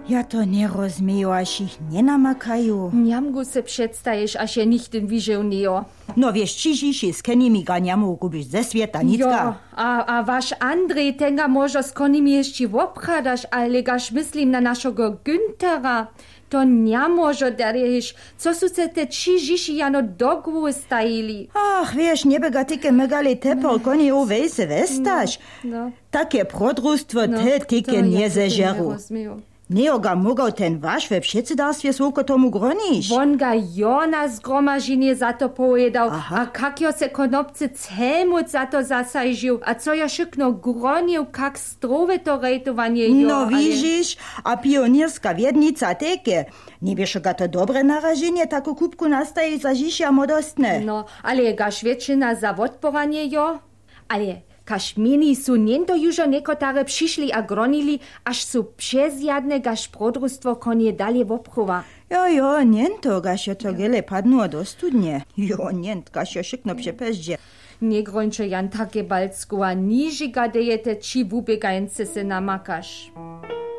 Ja to nie rozumію, až ich nenamakajú. Njamgu se předstaješ, až je nichten vyžil neo. No wiesz, čižiši s kenimiga njamu gubiš ze sveta Jo, nicka. a waš Andrej, tenga może z konimi ještě obchadaš, ale gaš myslím na našego Günthera. To nie może darieš, co su se te čižiši jano dogwu stajili. Ach, wiesz, niebega tyke megali tepol koni u vejse vestaš. No. Takie prodrustwo te tyke nie zežeru. rozumію. Neoga mogał ten wasz we předsedarstwie svoko tomu groniš. On ga jo na zgromaženie za to povedal. Aha. A kak jo se konopce celmut za to zasajžil. A co jo šikno gronil, kak strove to rejtovanie jo. No widzisz, a pionierska wiednica teke. Nie wiesz, ga to dobre narażenie, taką kupku nastaje za žišia modostne. No, ale gaš väčšina za odporanie jo. Ale kaž mini su niento južo nekotare přišli a gronili, až su přezjadne gaš prodrustvo konje dalje vopchova. Jo, niento, gaš je to gele padnuo do studnie. Jo, nient, gaš je šikno přepeždje. Negrończe Jan takie balsku, a nižiga dejete či vubegajnce se namakaš.